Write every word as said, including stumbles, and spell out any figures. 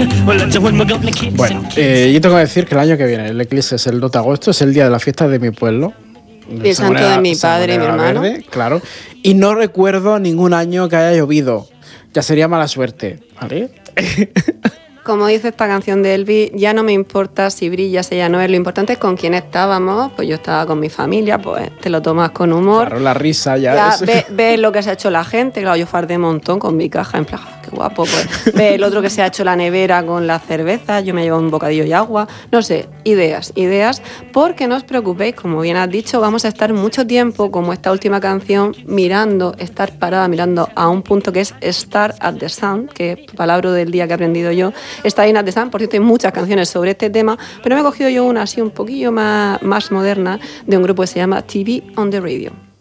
Bueno, eh, yo tengo que decir que el año que viene, el eclipse es el dos de agosto, es el día de la fiesta de mi pueblo. El santo de mi padre y mi hermano. Verde, claro. Y no recuerdo ningún año que haya llovido. Ya sería mala suerte, ¿vale? Como dice esta canción de Elvis, ya no me importa si brilla, si ya no es, lo importante es con quién estábamos. Pues yo estaba con mi familia, pues te lo tomas con humor. Claro, la risa ya. Ya es... ves ve lo que se ha hecho la gente, claro, yo fardé un montón con mi caja, en plan, qué guapo, pues. Ve el otro que se ha hecho la nevera con la cerveza, yo me llevo un bocadillo y agua, no sé, ideas, ideas, porque no os preocupéis, como bien has dicho, vamos a estar mucho tiempo, como esta última canción, mirando, estar parada, mirando a un punto que es Start at the Sun, que es palabra del día que he aprendido yo. Starting at the Sun, por cierto, hay muchas canciones sobre este tema, pero me he cogido yo una así un poquillo más, más moderna de un grupo que se llama T V on the Radio.